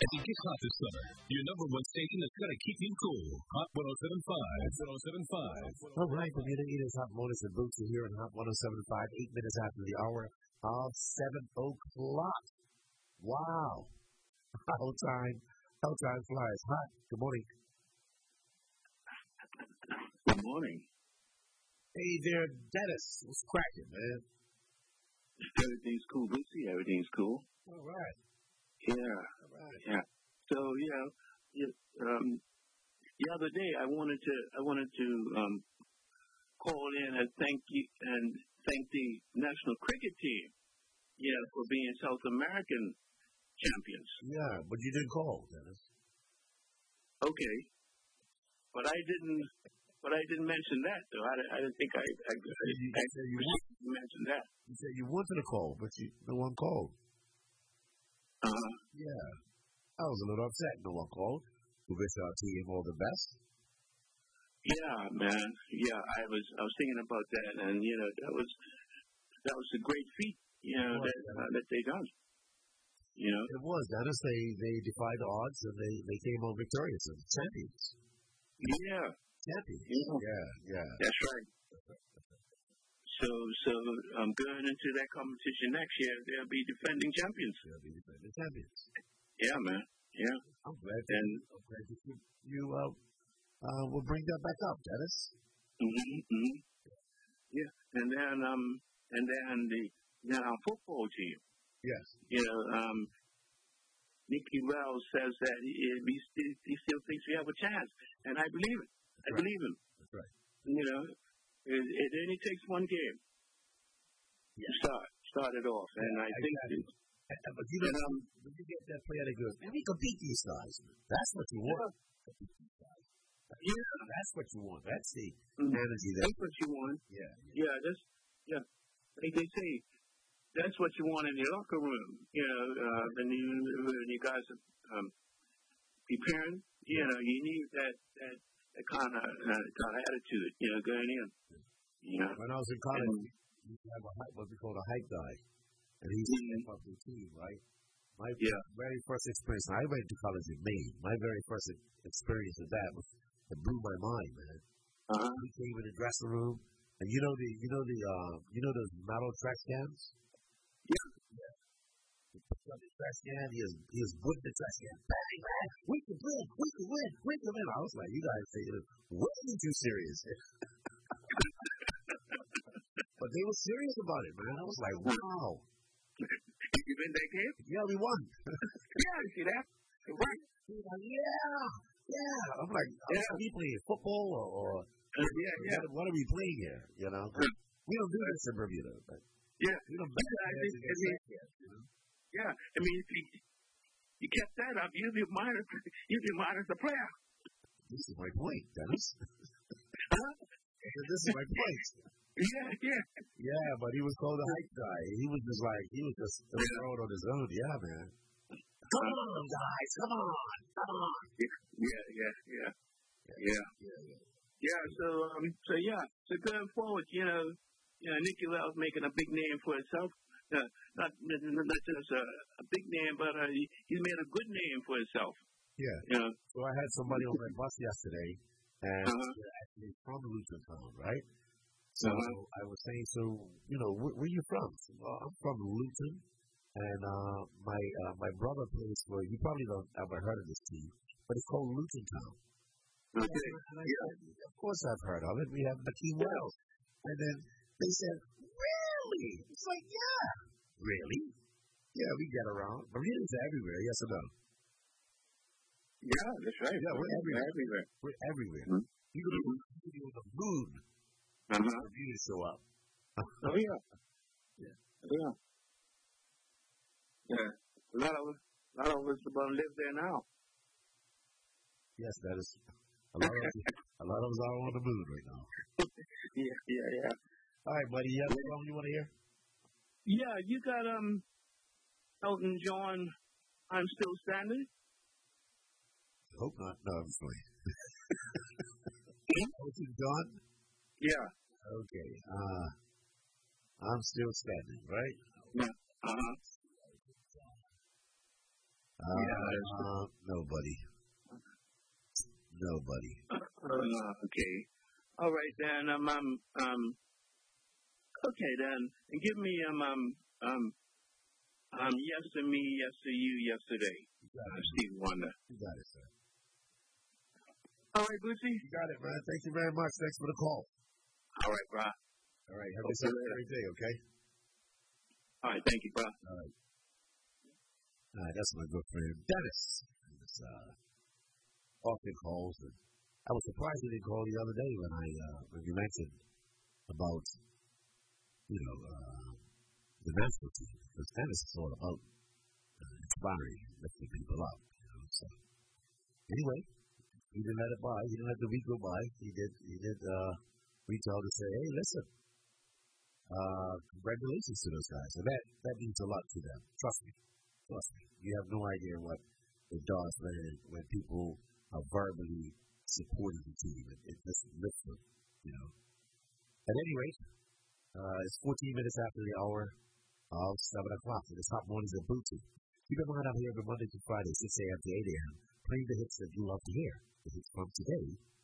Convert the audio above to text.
As it gets hot this summer, your number one station is going to keep you cool. Hot 107.5. 107.5. All right, Bermuda Eaters, Hot Motors and Boots are here in Hot 107.5, 8 minutes after the hour of 7 o'clock. Wow. How time flies. Hot. Good morning. Good morning. Hey there, Dennis. What's cracking, man? Everything's cool, Lucy. Everything's cool. All right. Yeah. All right. Yeah. So the other day I wanted to call in and thank the national cricket team, for being South American champions. Yeah, but you didn't call, Dennis. Okay, but I didn't mention that though. I didn't think I mentioned that. You said you wanted to call, but no one called. Yeah. I was a little upset no one called. We wish our team all the best. Yeah, man. Yeah, I was thinking about that, and that was a great feat, that they done. It was. Dennis, they defied the odds and they came home victorious and champions. Yeah. Champions. Yeah. That's right. So going into that competition next year, they'll be defending champions. Yeah, man. Yeah. I'm glad that you will bring that back up, Dennis. Mm-hmm. Yeah, and then our football team. Yes. Nicky Wells says that he still thinks we have a chance, and I believe it. I believe him. That's right. It only takes one game to start it off, and I think. But when you get that player that goes, man, we can beat these guys. That's what you want. Yeah, that's what you want. That's the energy. That's what you want. Yeah. Like they say, that's what you want in your locker room. When you guys are preparing, you need that kind of attitude, going in. When I was in college, we used to have what we called a hype guy. And he's up the team, right? My very first experience, I went to college in Maine. My very first experience with that it blew my mind, man. We came in the dressing room, and you know those metal trash cans? Yeah. He picked up the trash can. He was putting the trash can. Bang, bang! We can win! I was like, you guys say it way too serious. But they were serious about it, man. I was like, wow. Did you win that game? Yeah, we won. Yeah, you see that? Right. He was like, yeah. I'm like, are we playing football or what are we playing here? We don't do this in Bermuda. But we don't if you kept that up, you'd be minus the player. This is my point, Dennis. This is my point. Yeah, but he was called a hype guy. He was just throwing on his own. Yeah, man. Come on, guys. Come on. Yeah. So going forward, Nicky Wells making a big name for himself. Not just a big name, but he's made a good name for himself. Yeah. So I had somebody on my bus yesterday, and they're actually from Luton Town, right? So I was saying, where are you from? Well, I'm from Luton, and my brother plays for. You probably don't ever heard of this team, but it's called Luton Town. Okay. And I said, of course I've heard of it. We have Nicky Wells, and then they said, really? It's like, yeah, really? Yeah, we get around. Bermuda's everywhere. Yes or no? Yeah, that's right. Yeah, we're everywhere. We're everywhere. Mm-hmm. You could be on the moon. Bermuda show up. Oh yeah. A lot of us are going to live there now. Yes, that is. A lot of us are on the moon right now. Yeah. All right, buddy. You have a song you want to hear? Yeah, you got Elton John. I'm Still Standing. Hope not. No, I'm sorry. Elton John. Yeah. Okay. I'm Still Standing, right? Yeah. Nobody. Okay. All right then. Okay then. And give me yes to me, yes to you, yesterday. Stevie Wonder. You got it, sir. All right, Bootsy. You got it, man. Thank you very much. Thanks for the call. All right, bro. All right. Have yourself a great day, okay? All right. Thank you, bro. All right. That's my good friend Dennis. He's often calls, and I was surprised he didn't call the other day when you mentioned about the national team, because Dennis is all about inspiring, lifting people up. So anyway, he didn't let it by. He didn't let the week go by. He did reach out and say, "Hey, listen, congratulations to those guys." And that means a lot to them. Trust me. You have no idea what it does when people are verbally supporting the team. It just lifts them, At any rate, it's 14 minutes after the hour of 7 o'clock. It is Hot Mornings at Bootsy. Keep in mind, I'm here every Monday to Friday, 6 a.m. to 8 a.m., playing the hits that you love to hear. The hits from today